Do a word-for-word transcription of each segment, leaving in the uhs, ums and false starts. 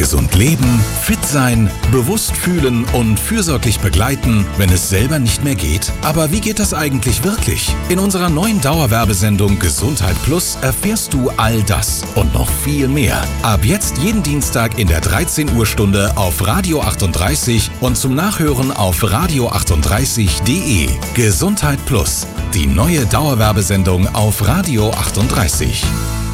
Gesund leben, fit sein, bewusst fühlen und fürsorglich begleiten, wenn es selber nicht mehr geht? Aber wie geht das eigentlich wirklich? In unserer neuen Dauerwerbesendung Gesundheit Plus erfährst du all das und noch viel mehr. Ab jetzt jeden Dienstag in der dreizehn Uhr Stunde auf Radio achtunddreißig und zum Nachhören auf radio achtunddreißig punkt de. Gesundheit Plus, die neue Dauerwerbesendung auf Radio achtunddreißig.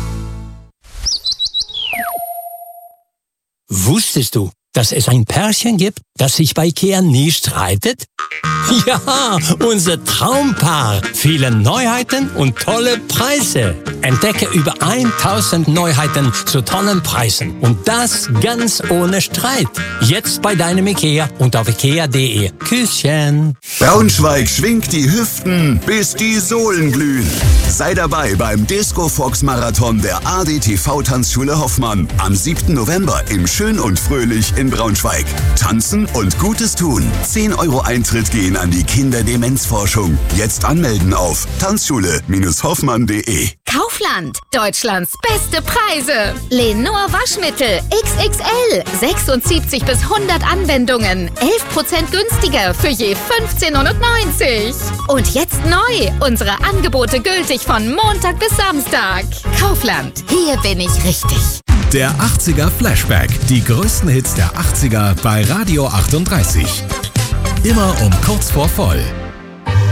Wusstest du, dass es ein Pärchen gibt, das sich bei IKEA nie streitet? Ja, unser Traumpaar. Viele Neuheiten und tolle Preise. Entdecke über tausend Neuheiten zu tollen Preisen. Und das ganz ohne Streit. Jetzt bei deinem IKEA und auf ikea punkt de. Küsschen. Braunschweig schwingt die Hüften, bis die Sohlen glühen. Sei dabei beim Disco Fox Marathon der A D T V-Tanzschule Hoffmann. Am siebten November im Schön und Fröhlich in Braunschweig. Tanzen und Gutes tun. zehn Euro Eintritt gehen an die Kinderdemenzforschung. Jetzt anmelden auf tanzschule Hoffmann punkt de. Kaufland, Deutschlands beste Preise. Lenor Waschmittel X X L, sechsundsiebzig bis hundert Anwendungen, elf Prozent günstiger für je fünfzehn neunundneunzig. Und jetzt neu, unsere Angebote gültig von Montag bis Samstag. Kaufland, hier bin ich richtig. Der achtziger Flashback, die größten Hits der achtziger bei Radio achtunddreißig. Immer um kurz vor voll.